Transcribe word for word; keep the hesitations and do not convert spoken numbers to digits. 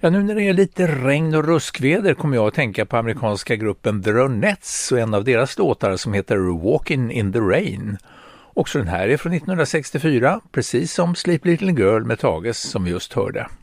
Ja, nu när det är lite regn och ruskväder kommer jag att tänka på amerikanska gruppen The Ronettes och en av deras låtar som heter Walking in the Rain. Också den här är från nittonhundrasextiofyra, precis som Sleep Little Girl med Tages som vi just hörde.